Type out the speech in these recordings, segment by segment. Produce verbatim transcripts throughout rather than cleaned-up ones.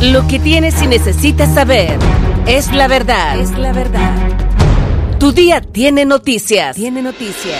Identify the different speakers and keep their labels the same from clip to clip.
Speaker 1: Lo que tienes y necesitas saber es la verdad. Es la verdad. Tu día tiene noticias. Tiene noticias.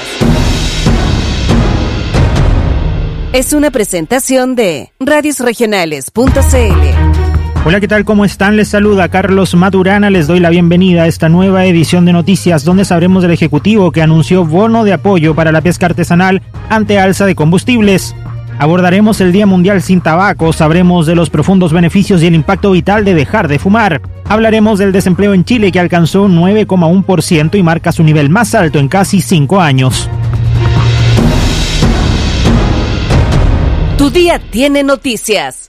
Speaker 1: Es una presentación de radios regionales punto c l.
Speaker 2: Hola, ¿qué tal? ¿Cómo están? Les saluda Carlos Maturana. Les doy la bienvenida a esta nueva edición de noticias donde sabremos del Ejecutivo que anunció bono de apoyo para la pesca artesanal ante alza de combustibles. Abordaremos el Día Mundial sin Tabaco, sabremos de los profundos beneficios y el impacto vital de dejar de fumar. Hablaremos del desempleo en Chile que alcanzó nueve coma uno por ciento y marca su nivel más alto en casi cinco años.
Speaker 1: Tu día tiene noticias.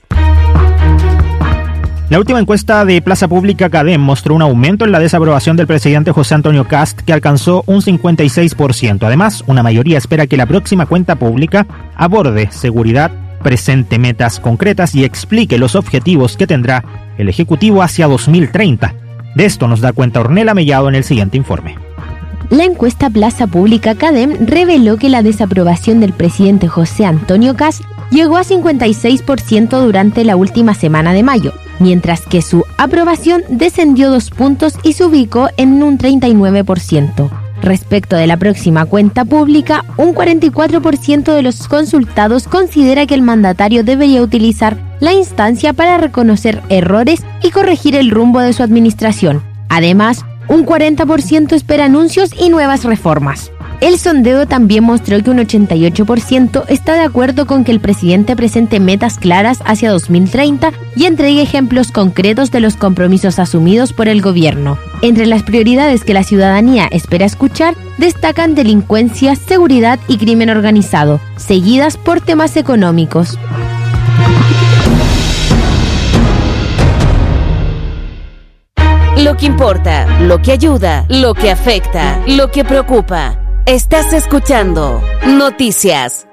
Speaker 2: La última encuesta de Plaza Pública Cadem mostró un aumento en la desaprobación del presidente José Antonio Kast, que alcanzó un cincuenta y seis por ciento. Además, una mayoría espera que la próxima cuenta pública aborde seguridad, presente metas concretas y explique los objetivos que tendrá el Ejecutivo hacia dos mil treinta. De esto nos da cuenta Ornella Mellado en el siguiente informe.
Speaker 3: La encuesta Plaza Pública Cadem reveló que la desaprobación del presidente José Antonio Kast llegó a cincuenta y seis por ciento durante la última semana de mayo, mientras que su aprobación descendió dos puntos y se ubicó en un treinta y nueve por ciento. Respecto de la próxima cuenta pública, un cuarenta y cuatro por ciento de los consultados considera que el mandatario debería utilizar la instancia para reconocer errores y corregir el rumbo de su administración. Además, un cuarenta por ciento espera anuncios y nuevas reformas. El sondeo también mostró que un ochenta y ocho por ciento está de acuerdo con que el presidente presente metas claras hacia dos mil treinta y entregue ejemplos concretos de los compromisos asumidos por el gobierno. Entre las prioridades que la ciudadanía espera escuchar, destacan delincuencia, seguridad y crimen organizado, seguidas por temas económicos.
Speaker 1: Lo que importa, lo que ayuda, lo que afecta, lo que preocupa. Estás escuchando Noticias.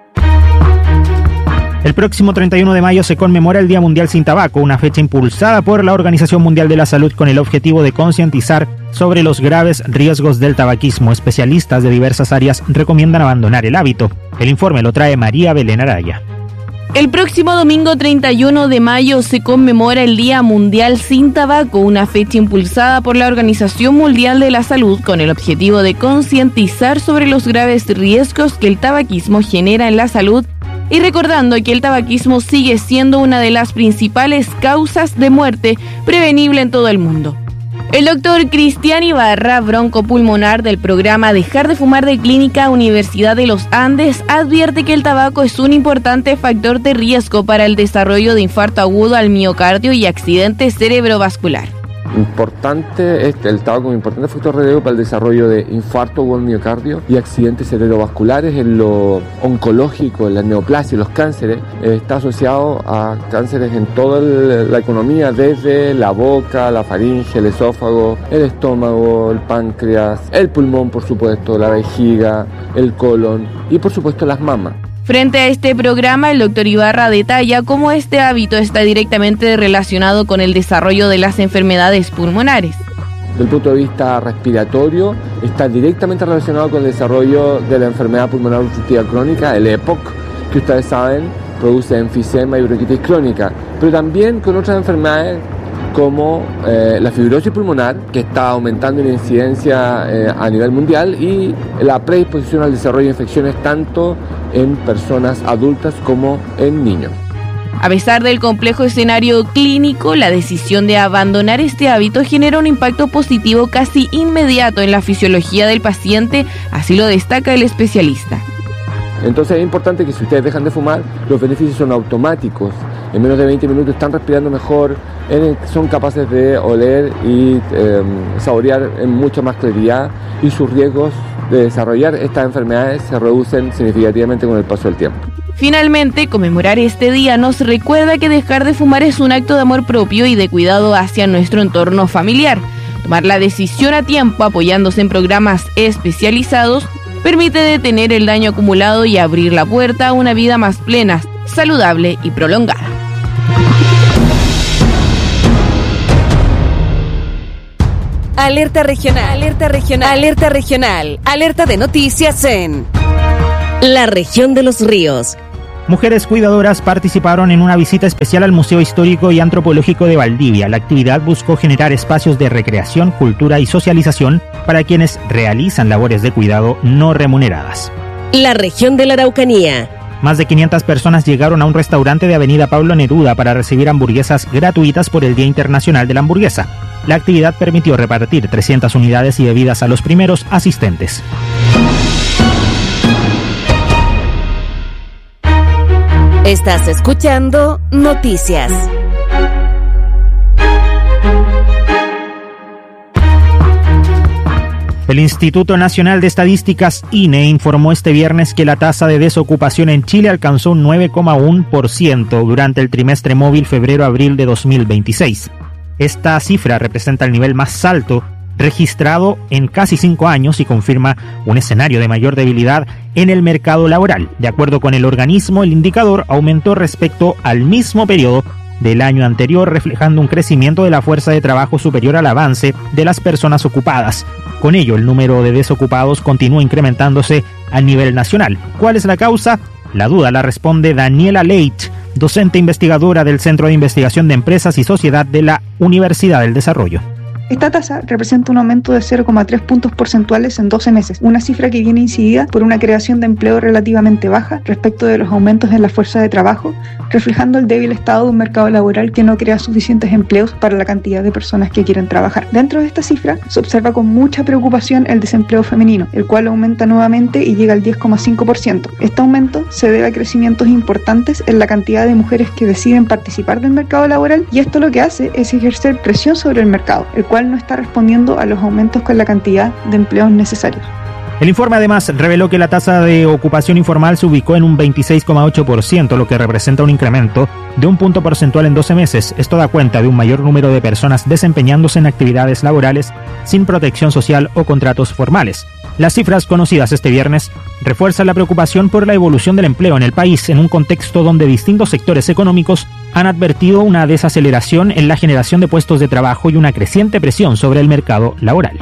Speaker 2: El próximo treinta y uno de mayo se conmemora el Día Mundial sin Tabaco, una fecha impulsada por la Organización Mundial de la Salud con el objetivo de concientizar sobre los graves riesgos del tabaquismo. Especialistas de diversas áreas recomiendan abandonar el hábito. El informe lo trae María Belén Araya.
Speaker 4: El próximo domingo treinta y uno de mayo se conmemora el Día Mundial sin Tabaco, una fecha impulsada por la Organización Mundial de la Salud con el objetivo de concientizar sobre los graves riesgos que el tabaquismo genera en la salud y recordando que el tabaquismo sigue siendo una de las principales causas de muerte prevenible en todo el mundo. El doctor Cristian Ibarra, broncopulmonar del programa Dejar de Fumar de Clínica Universidad de los Andes, advierte que el tabaco es un importante factor de riesgo para el desarrollo de infarto agudo al miocardio y accidente cerebrovascular.
Speaker 5: Importante, este, el tabaco es un importante factor de riesgo para el desarrollo de infarto agudo al miocardio y accidentes cerebrovasculares en lo oncológico, en la neoplasia, los cánceres. Eh, está asociado a cánceres en toda el, la economía, desde la boca, la faringe, el esófago, el estómago, el páncreas, el pulmón, por supuesto, la vejiga, el colon y por supuesto las mamas.
Speaker 4: Frente a este programa, el doctor Ibarra detalla cómo este hábito está directamente relacionado con el desarrollo de las enfermedades pulmonares.
Speaker 5: Desde el punto de vista respiratorio, está directamente relacionado con el desarrollo de la enfermedad pulmonar obstructiva crónica, el E P O C, que ustedes saben produce enfisema y bronquitis crónica, pero también con otras enfermedades como eh, la fibrosis pulmonar, que está aumentando en incidencia eh, a nivel mundial, y la predisposición al desarrollo de infecciones tanto en personas adultas como en niños.
Speaker 4: A pesar del complejo escenario clínico, la decisión de abandonar este hábito genera un impacto positivo casi inmediato en la fisiología del paciente, así lo destaca el especialista.
Speaker 5: Entonces es importante que si ustedes dejan de fumar, los beneficios son automáticos. En menos de veinte minutos están respirando mejor, son capaces de oler y eh, saborear en mucha más claridad y sus riesgos de desarrollar estas enfermedades se reducen significativamente con el paso del tiempo.
Speaker 4: Finalmente, conmemorar este día nos recuerda que dejar de fumar es un acto de amor propio y de cuidado hacia nuestro entorno familiar. Tomar la decisión a tiempo apoyándose en programas especializados permite detener el daño acumulado y abrir la puerta a una vida más plena, saludable y prolongada.
Speaker 1: Alerta regional, alerta regional, alerta regional, alerta de noticias en la región de los ríos.
Speaker 2: Mujeres cuidadoras participaron en una visita especial al Museo Histórico y Antropológico de Valdivia. La actividad buscó generar espacios de recreación, cultura y socialización para quienes realizan labores de cuidado no remuneradas.
Speaker 1: La región de la Araucanía.
Speaker 2: Más de quinientas personas llegaron a un restaurante de Avenida Pablo Neruda para recibir hamburguesas gratuitas por el Día Internacional de la Hamburguesa. La actividad permitió repartir trescientas unidades y bebidas a los primeros asistentes.
Speaker 1: Estás escuchando Noticias.
Speaker 2: El Instituto Nacional de Estadísticas, I N E, informó este viernes que la tasa de desocupación en Chile alcanzó un nueve coma uno por ciento durante el trimestre móvil febrero-abril de dos mil veintiséis. Esta cifra representa el nivel más alto registrado en casi cinco años y confirma un escenario de mayor debilidad en el mercado laboral. De acuerdo con el organismo, el indicador aumentó respecto al mismo periodo del año anterior, reflejando un crecimiento de la fuerza de trabajo superior al avance de las personas ocupadas. Con ello, el número de desocupados continúa incrementándose a nivel nacional. ¿Cuál es la causa? La duda la responde Daniela Leit, docente investigadora del Centro de Investigación de Empresas y Sociedad de la Universidad del Desarrollo.
Speaker 6: Esta tasa representa un aumento de cero coma tres puntos porcentuales en doce meses, una cifra que viene incidida por una creación de empleo relativamente baja respecto de los aumentos en la fuerza de trabajo, reflejando el débil estado de un mercado laboral que no crea suficientes empleos para la cantidad de personas que quieren trabajar. Dentro de esta cifra se observa con mucha preocupación el desempleo femenino, el cual aumenta nuevamente y llega al diez coma cinco por ciento. Este aumento se debe a crecimientos importantes en la cantidad de mujeres que deciden participar del mercado laboral, y esto lo que hace es ejercer presión sobre el mercado, el cual no está respondiendo a los aumentos con la cantidad de empleos necesarios.
Speaker 2: El informe además reveló que la tasa de ocupación informal se ubicó en un veintiséis coma ocho por ciento, lo que representa un incremento de un punto porcentual en doce meses. Esto da cuenta de un mayor número de personas desempeñándose en actividades laborales sin protección social o contratos formales. Las cifras conocidas este viernes refuerzan la preocupación por la evolución del empleo en el país en un contexto donde distintos sectores económicos han advertido una desaceleración en la generación de puestos de trabajo y una creciente presión sobre el mercado laboral.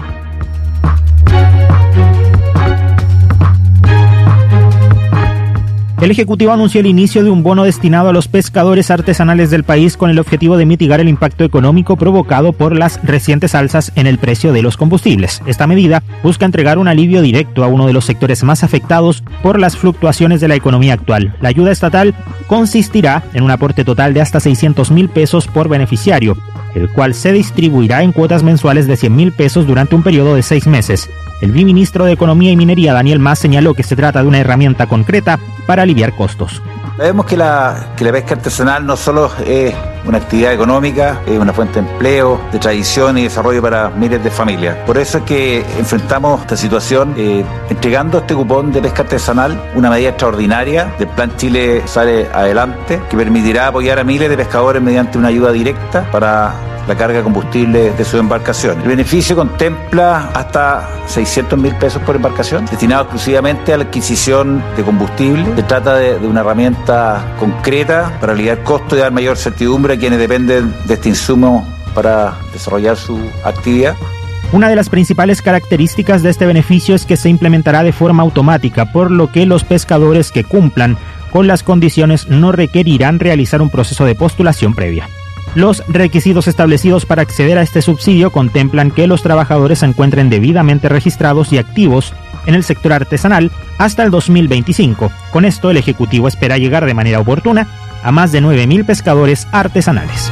Speaker 2: El Ejecutivo anunció el inicio de un bono destinado a los pescadores artesanales del país con el objetivo de mitigar el impacto económico provocado por las recientes alzas en el precio de los combustibles. Esta medida busca entregar un alivio directo a uno de los sectores más afectados por las fluctuaciones de la economía actual. La ayuda estatal consistirá en un aporte total de hasta seiscientos mil pesos por beneficiario, el cual se distribuirá en cuotas mensuales de cien mil pesos durante un periodo de seis meses. El viceministro de Economía y Minería, Daniel Mas, señaló que se trata de una herramienta concreta para aliviar costos.
Speaker 7: Sabemos que la, que la pesca artesanal no solo es una actividad económica, es una fuente de empleo, de tradición y desarrollo para miles de familias. Por eso es que enfrentamos esta situación eh, entregando este cupón de pesca artesanal, una medida extraordinaria del Plan Chile Sale Adelante, que permitirá apoyar a miles de pescadores mediante una ayuda directa para la carga de combustible de su embarcación. El beneficio contempla hasta seiscientos mil pesos por embarcación, destinado exclusivamente a la adquisición de combustible. Se trata de, de una herramienta concreta para aliviar costos y dar mayor certidumbre a quienes dependen de este insumo para desarrollar su actividad.
Speaker 2: Una de las principales características de este beneficio es que se implementará de forma automática, por lo que los pescadores que cumplan con las condiciones no requerirán realizar un proceso de postulación previa. Los requisitos establecidos para acceder a este subsidio contemplan que los trabajadores se encuentren debidamente registrados y activos en el sector artesanal hasta el dos mil veinticinco. Con esto, el Ejecutivo espera llegar de manera oportuna a más de nueve mil pescadores artesanales.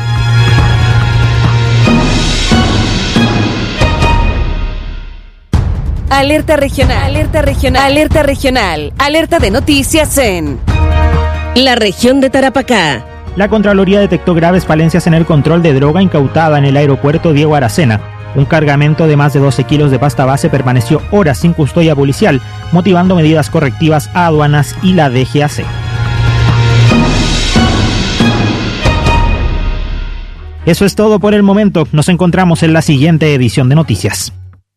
Speaker 1: Alerta regional, alerta regional, alerta regional, alerta de noticias en la región de Tarapacá.
Speaker 2: La Contraloría detectó graves falencias en el control de droga incautada en el aeropuerto Diego Aracena. Un cargamento de más de doce kilos de pasta base permaneció horas sin custodia policial, motivando medidas correctivas a aduanas y la D G A C. Eso es todo por el momento. Nos encontramos en la siguiente edición de Noticias.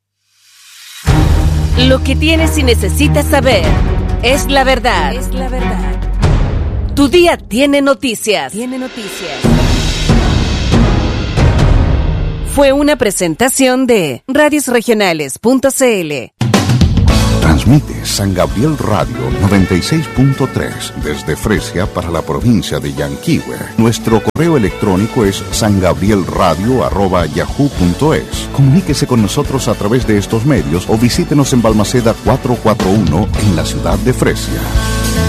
Speaker 1: Lo que tienes y necesitas saber es la verdad. Es la verdad. Tu día tiene noticias. Tiene noticias. Fue una presentación de radios regionales punto c l.
Speaker 8: Transmite San Gabriel Radio noventa y seis punto tres desde Fresia para la provincia de Yanquihue. Nuestro correo electrónico es sangabrielradio arroba yahoo punto es. Comuníquese con nosotros a través de estos medios o visítenos en Balmaceda cuatrocientos cuarenta y uno en la ciudad de Fresia.